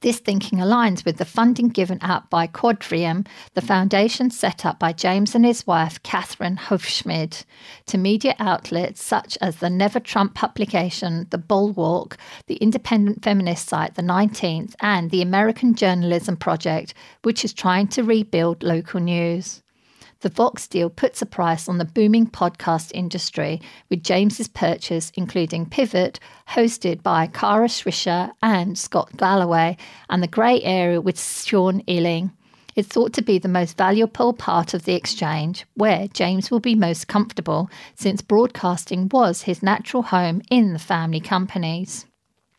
This thinking aligns with the funding given out by Quadrium, the foundation set up by James and his wife, Catherine Hufschmid, to media outlets such as the Never Trump publication, The Bulwark, the independent feminist site, The 19th, and the American Journalism Project, which is trying to rebuild local news. The Vox deal puts a price on the booming podcast industry, with James's purchase including Pivot, hosted by Kara Swisher and Scott Galloway, and The Grey Area with Sean Illing. It's thought to be the most valuable part of the exchange, where James will be most comfortable, since broadcasting was his natural home in the family companies.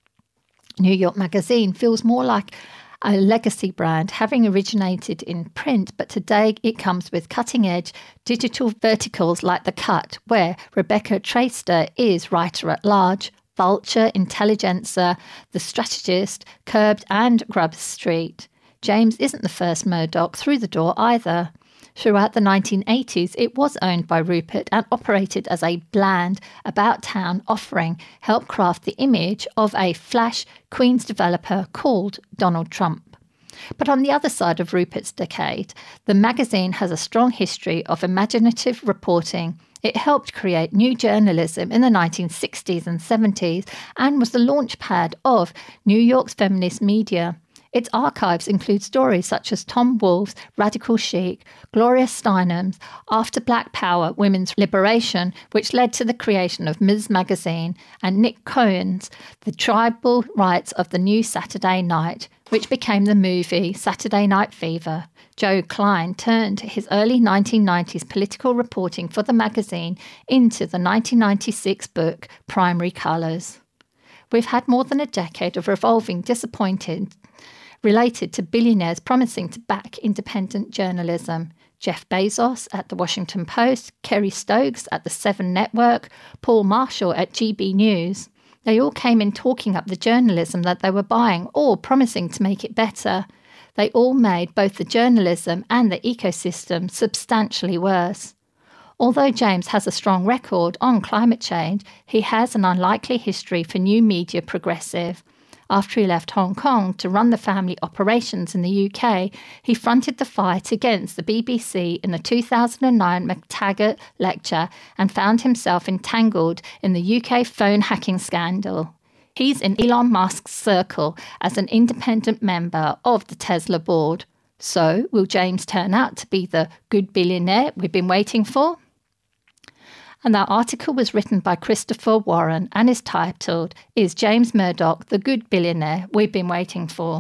New York Magazine feels more like a legacy brand, having originated in print, but today it comes with cutting-edge digital verticals like The Cut, where Rebecca Traister is writer-at-large, Vulture, Intelligencer, The Strategist, Curbed and Grub Street. James isn't the first Murdoch through the door either. Throughout the 1980s, it was owned by Rupert and operated as a bland, about-town offering, helped craft the image of a flash Queen's developer called Donald Trump. But on the other side of Rupert's decade, the magazine has a strong history of imaginative reporting. It helped create new journalism in the 1960s and 70s and was the launchpad of New York's feminist media. Its archives include stories such as Tom Wolfe's Radical Chic, Gloria Steinem's After Black Power, Women's Liberation, which led to the creation of Ms. Magazine, and Nick Cohen's The Tribal Rights of the New Saturday Night, which became the movie Saturday Night Fever. Joe Klein turned his early 1990s political reporting for the magazine into the 1996 book Primary Colours. We've had more than a decade of revolving disappointment related to billionaires promising to back independent journalism. Jeff Bezos at The Washington Post, Kerry Stokes at the Seven Network, Paul Marshall at GB News. They all came in talking up the journalism that they were buying or promising to make it better. They all made both the journalism and the ecosystem substantially worse. Although James has a strong record on climate change, he has an unlikely history for new media progressive. After he left Hong Kong to run the family operations in the UK, he fronted the fight against the BBC in the 2009 McTaggart lecture and found himself entangled in the UK phone hacking scandal. He's in Elon Musk's circle as an independent member of the Tesla board. So, will James turn out to be the good billionaire we've been waiting for? And that article was written by Christopher Warren and is titled, Is James Murdoch the Good Billionaire We've Been Waiting For?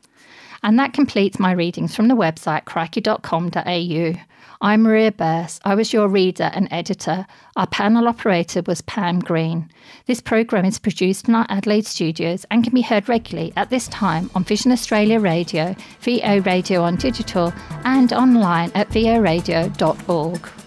And that completes my readings from the website crikey.com.au. I'm Maria Burse. I was your reader and editor. Our panel operator was Pam Green. This programme is produced in our Adelaide studios and can be heard regularly at this time on Vision Australia Radio, VO Radio on digital, and online at voradio.org.